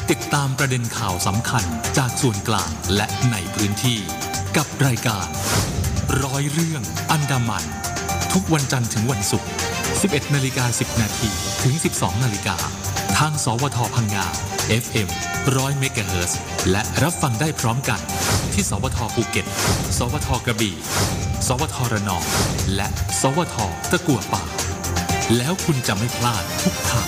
ติดตามประเด็นข่าวสำคัญจากส่วนกลางและในพื้นที่กับรายการร้อยเรื่องอันดามันทุกวันจันทร์ถึงวันศุกร์ 11:10 นาทีถึง 12 นาฬิกาทางสวทพังงา FM 100 เมกะเฮิรตซ์และรับฟังได้พร้อมกันที่สวทภูเก็ตสวทกระบี่สวทระนองและสวทตะกั่วป่าแล้วคุณจะไม่พลาดทุกข่าว